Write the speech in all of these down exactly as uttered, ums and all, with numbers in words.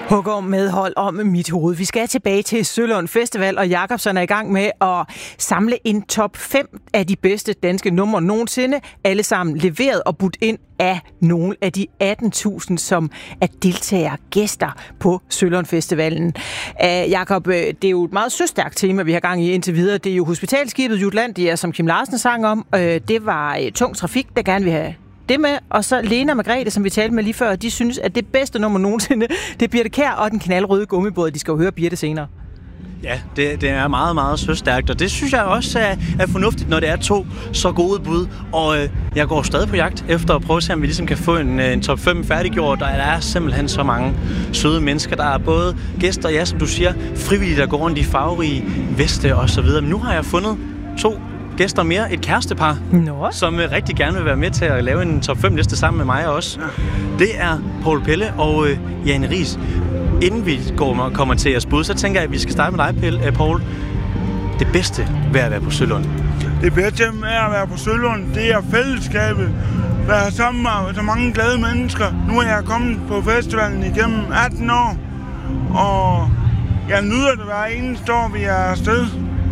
Hugger med hold om mit hoved. Vi skal tilbage til Sølund Festival, og Jacobsen er i gang med at samle en top fem af de bedste danske numre nogensinde. Alle sammen leveret og budt ind af nogle af de atten tusind, som er deltagere, gæster på Sølund Festivalen. Uh, Jakob, det er jo et meget søstærkt tema, vi har gang i indtil videre. Det er jo hospitalskibet Jutlandia, som Kim Larsen sang om. Uh, det var uh, tung trafik, der gerne vil have det med, og så Lena og Margrethe, som vi talte med lige før, de synes, at det bedste nummer nogensinde, det er Birthe Kjær og den knaldrøde gummibåd. De skal jo høre Birthe senere. Ja, det, det er meget, meget søstærkt, og det synes jeg også er, er fornuftigt, når det er to så gode bud. Og øh, jeg går stadig på jagt efter at prøve at se, om vi ligesom kan få en, en top fem færdiggjort, og der er simpelthen så mange søde mennesker. Der er både gæster, ja, som du siger, frivillige, der går rundt i farverige veste og så videre. Men nu har jeg fundet to gæster mere, et kærestepar, Nå. som rigtig gerne vil være med til at lave en top fem liste sammen med mig også. Det er Poul Pelle og øh, Jane Riis. Inden vi går, kommer til jeres bud, så tænker jeg, at vi skal starte med dig, Pelle, øh, Poul. Det bedste ved at være på Sølund? Det bedste med at være på Sølund, det er fællesskabet. Være sammen med så mange glade mennesker. Nu er jeg kommet på festivalen igennem atten år, og jeg nyder det hver eneste år, vi er afsted.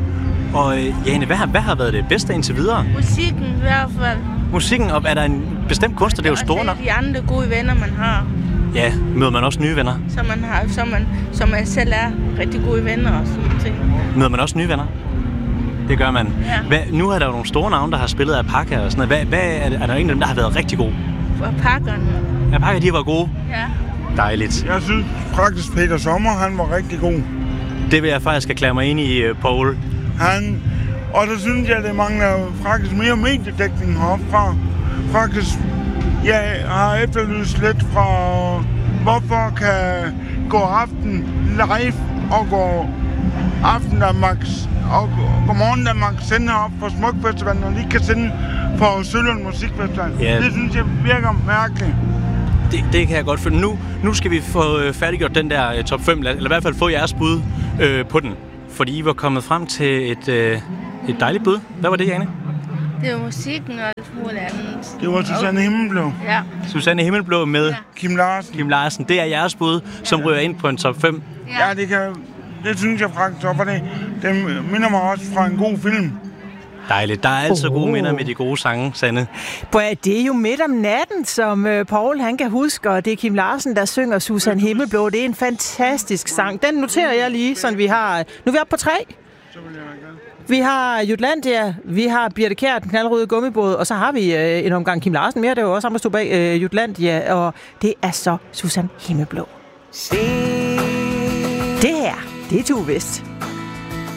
Og øh, Jane, hvad har, hvad har været det bedste indtil videre? Musikken i hvert fald. Musikken, og er der en bestemt kunstner, det er jo store nok? Og de andre gode venner, man har. Ja, møder man også nye venner? Som man har, som man, som man selv er rigtig gode venner og sådan ting. Møder man også nye venner? Det gør man. Ja. Hvad, nu er der jo nogle store navne, der har spillet af Pakker og sådan noget. Hvad, hvad er, det, er der en af dem, der har været rigtig god? Og Pakkerne. Ja, Pakker, de var gode. Ja. Dejligt. Jeg synes faktisk, Peter Sommer, han var rigtig god. Det vil jeg faktisk erklære mig enig i, Poul. Han, og så synes jeg, det mangler faktisk mere mediedækning heroppe fra. Faktisk, jeg har efterlyst lidt fra, hvorfor kan Gå Aften live og Gå Aften Danmarks og Godmorgen Danmark sende op på Smukfestivalen, og de kan sende på Sølund Musikfestival. Ja. Det synes jeg virker mærkeligt. Det, det kan jeg godt følge. Nu, nu skal vi få færdiggjort den der top fem, eller i hvert fald få jeres bud øh, på den. Fordi I var kommet frem til et, øh, et dejligt bud. Hvad var det, Jane? Det var musikken og alt muligt andet. Det var Susanne Himmelblå. Ja. Susanne Himmelblå med Ja. Kim Larsen. Kim Larsen. Det er jeres bud, som ryger ind på en top fem. Ja, det, kan, det synes jeg faktisk også, for det, det minder mig også fra en god film. Dejligt. Der er altid Oh. gode minder med de gode sange, Sanne. Det er jo midt om natten, som uh, Poul han kan huske, og det er Kim Larsen, der synger Susanne Himmelblå. Det er en fantastisk sang. Den noterer jeg lige, så vi har... Nu er vi oppe på tre. Så vil jeg gerne. Vi har Jutlandia, vi har Birthe Kjær, den knaldrøde gummibåd, og så har vi øh, en omgang Kim Larsen mere. Det er jo også ham, der stod bag øh, Jutlandia, og det er så Susanne Himmelblå. Det her, det er Tue Vest.